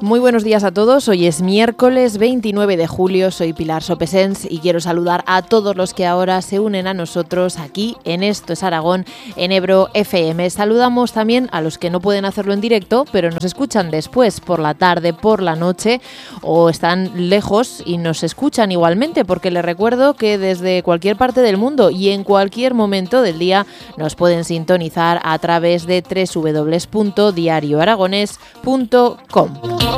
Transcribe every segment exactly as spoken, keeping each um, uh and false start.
Muy buenos días a todos, hoy es miércoles veintinueve de julio, soy Pilar Sopesens y quiero saludar a todos los que ahora se unen a nosotros aquí en Esto es Aragón, en Ebro F M. Saludamos también a los que no pueden hacerlo en directo, pero nos escuchan después, por la tarde, por la noche, o están lejos y nos escuchan igualmente, porque les recuerdo que desde cualquier parte del mundo y en cualquier momento del día nos pueden sintonizar a través de doble u doble u doble u punto diario aragonés punto com.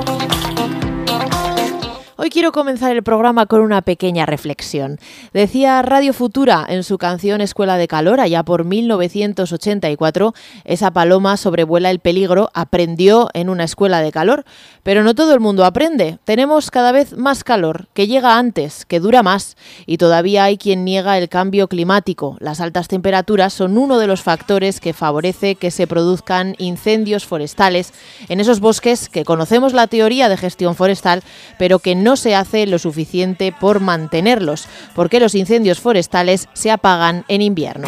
Hoy quiero comenzar el programa con una pequeña reflexión. Decía Radio Futura en su canción Escuela de Calor, allá por mil novecientos ochenta y cuatro, esa paloma sobrevuela el peligro, aprendió en una escuela de calor. Pero no todo el mundo aprende. Tenemos cada vez más calor, que llega antes, que dura más, y todavía hay quien niega el cambio climático. Las altas temperaturas son uno de los factores que favorece que se produzcan incendios forestales en esos bosques que conocemos la teoría de gestión forestal, pero que no No se hace lo suficiente por mantenerlos, porque los incendios forestales se apagan en invierno.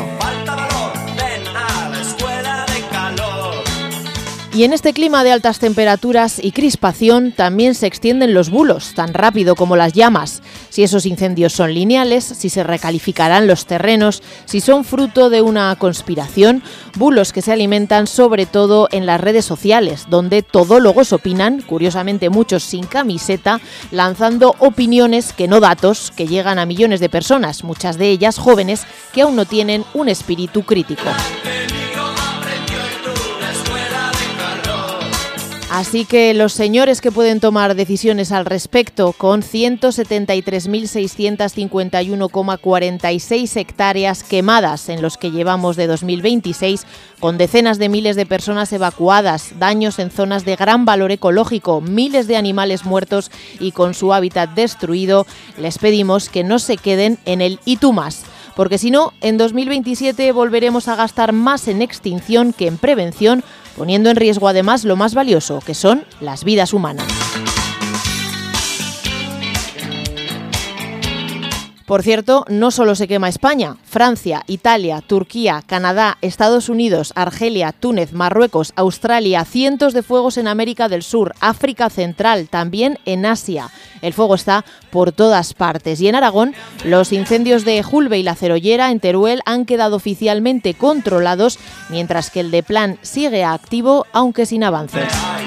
Y en este clima de altas temperaturas y crispación también se extienden los bulos, tan rápido como las llamas. Si esos incendios son lineales, si se recalificarán los terrenos, si son fruto de una conspiración, bulos que se alimentan sobre todo en las redes sociales, donde todólogos opinan, curiosamente muchos sin camiseta, lanzando opiniones que no datos, que llegan a millones de personas, muchas de ellas jóvenes que aún no tienen un espíritu crítico. Así que los señores que pueden tomar decisiones al respecto, con ciento setenta y tres mil seiscientos cincuenta y uno coma cuarenta y seis hectáreas quemadas en los que llevamos de dos mil veintiséis, con decenas de miles de personas evacuadas, daños en zonas de gran valor ecológico, miles de animales muertos y con su hábitat destruido, les pedimos que no se queden en el y tú más. Porque si no, en dos mil veintisiete volveremos a gastar más en extinción que en prevención, poniendo en riesgo además lo más valioso, que son las vidas humanas. Por cierto, no solo se quema España, Francia, Italia, Turquía, Canadá, Estados Unidos, Argelia, Túnez, Marruecos, Australia, cientos de fuegos en América del Sur, África Central, también en Asia. El fuego está por todas partes y en Aragón los incendios de Julbe y La Cerollera en Teruel han quedado oficialmente controlados, mientras que el de Plan sigue activo, aunque sin avances.